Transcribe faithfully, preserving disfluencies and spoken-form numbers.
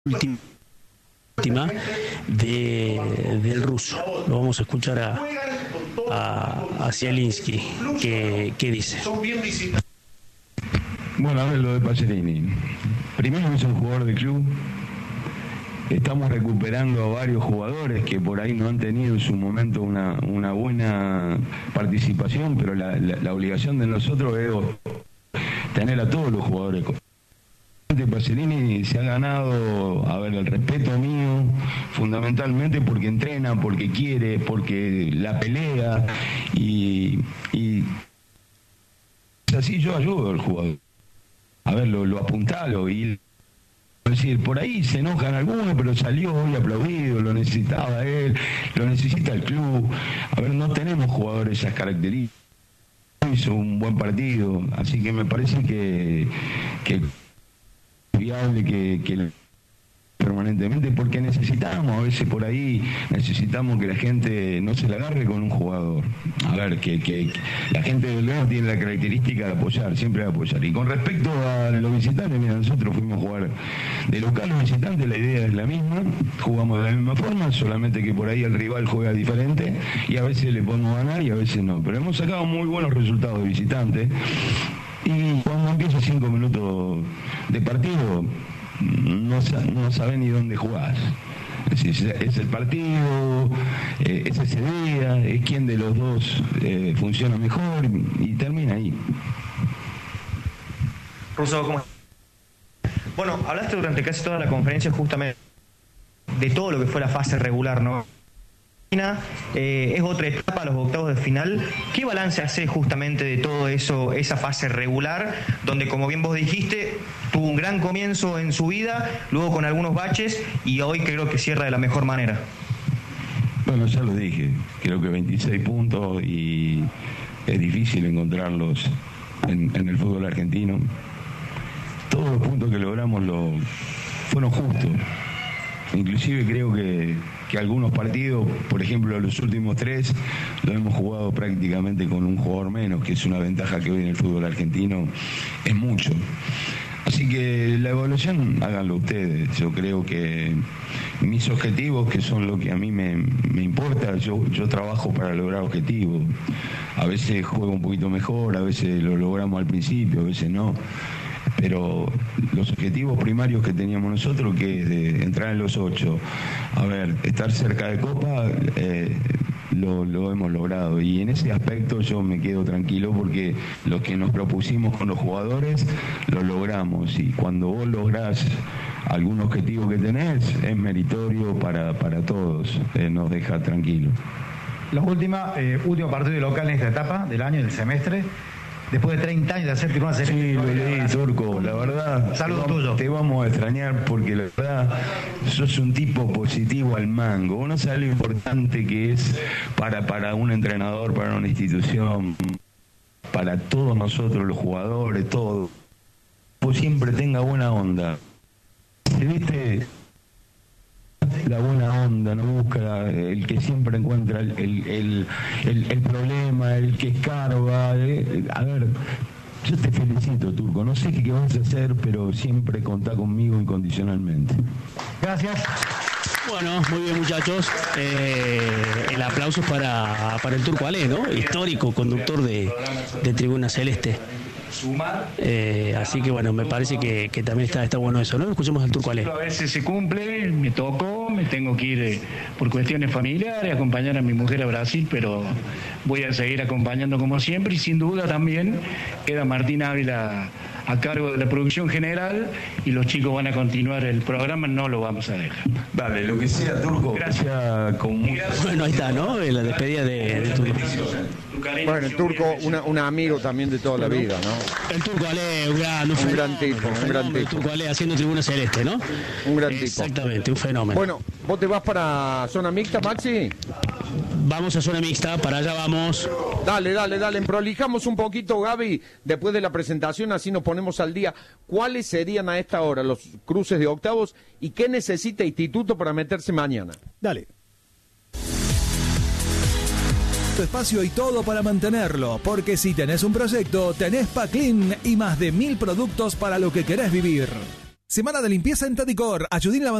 última de, del ruso. Lo vamos a escuchar a, a, a Zielinski, que, que dice. Bueno, a ver lo de Pacerini. Primero es un jugador de club. Estamos recuperando a varios jugadores que por ahí no han tenido en su momento una, una buena participación, pero la, la, la obligación de nosotros es tener a todos los jugadores. Pacerini se ha ganado, a ver, el respeto mío, fundamentalmente porque entrena, porque quiere, porque la pelea, y, y así yo ayudo al jugador. A ver, lo, lo apuntalo y... Es decir, por ahí se enojan algunos, pero salió hoy aplaudido, lo necesitaba él, lo necesita el club. A ver, no tenemos jugadores esas características. Hizo un buen partido, así que me parece que, que es viable que, que permanentemente, porque necesitamos, a veces por ahí necesitamos que la gente no se la agarre con un jugador. A ver, que, que, que la gente del León tiene la característica de apoyar, siempre de apoyar. Y con respecto a los visitantes, mira, nosotros fuimos a jugar de local o visitante, la idea es la misma, jugamos de la misma forma, solamente que por ahí el rival juega diferente y a veces le podemos ganar y a veces no. Pero hemos sacado muy buenos resultados de visitante y cuando empieza cinco minutos de partido, no, no sabés ni dónde jugás. Es, es, es el partido, eh, es ese día, es quién de los dos eh, funciona mejor y, y termina ahí. Russo, ¿cómo? Bueno, hablaste durante casi toda la conferencia justamente de todo lo que fue la fase regular, ¿no? Eh, es otra etapa, los octavos de final. ¿Qué balance hace justamente de todo eso, esa fase regular, donde, como bien vos dijiste, tuvo un gran comienzo en su vida, luego con algunos baches y hoy creo que cierra de la mejor manera? Bueno, ya lo dije, creo que veintiséis puntos y es difícil encontrarlos en, en el fútbol argentino. Todos los puntos que logramos lo, fueron justos. Inclusive creo que, que algunos partidos, por ejemplo los últimos tres, lo hemos jugado prácticamente con un jugador menos, que es una ventaja que hoy en el fútbol argentino es mucho. Así que la evaluación háganlo ustedes. Yo creo que mis objetivos, que son lo que a mí me, me importa, yo, yo trabajo para lograr objetivos. A veces juego un poquito mejor, a veces lo logramos al principio, a veces no. Pero los objetivos primarios que teníamos nosotros, que es de entrar en los ocho, a ver, estar cerca de Copa, eh, lo, lo hemos logrado. Y en ese aspecto yo me quedo tranquilo porque lo que nos propusimos con los jugadores lo logramos. Y cuando vos lográs algún objetivo que tenés, es meritorio para, para todos, eh, nos deja tranquilos. La última, eh, último partido local en esta etapa del año, del semestre. Después de treinta años de hacer Tribuna Celeste. Sí, lo leí, Turco, la verdad. Saludos te, tuyos. Te vamos a extrañar porque la verdad sos un tipo positivo al mango. Vos no sabés lo importante que es para, para un entrenador, para una institución, para todos nosotros los jugadores, todo. Vos siempre tenga buena onda. ¿Viste? La buena onda, no busca el que siempre encuentra el, el, el, el, el problema, el que escarba. Eh. A ver, yo te felicito, Turco. No sé qué, qué vas a hacer, pero siempre contá conmigo incondicionalmente. Gracias. Bueno, muy bien, muchachos. Eh, el aplauso es para, para el Turco Ale, ¿no? Histórico conductor de, de Tribuna Celeste. Eh, así que bueno, me parece que, que también está, está bueno eso, ¿no? Escuchemos al Turco Ale. A veces se cumple, me tocó, me tengo que ir eh, por cuestiones familiares, acompañar a mi mujer a Brasil, pero voy a seguir acompañando como siempre y sin duda también queda Martín Ávila a cargo de la producción general y los chicos van a continuar el programa, no lo vamos a dejar. Dale, lo que sea, Turco. Gracias. Con... Bueno, ahí está, ¿no? La despedida de, de Turco. Bueno, el Turco, una, un amigo también de toda la vida, ¿no? El Turco Ale, un gran, un un gran tipo, un gran tipo. El Turco Ale haciendo Tribuna Celeste, ¿no? Un gran tipo. Exactamente, un fenómeno. Bueno, ¿vos te vas para zona mixta, Maxi? Vamos a zona mixta, para allá vamos. Dale, dale, dale, prolijamos un poquito, Gaby, después de la presentación, así nos ponemos al día. ¿Cuáles serían a esta hora los cruces de octavos y qué necesita Instituto para meterse mañana? Dale. Tu espacio y todo para mantenerlo, porque si tenés un proyecto, tenés Paclin y más de mil productos para lo que querés vivir. Semana de limpieza en Tadicor. Ayudín la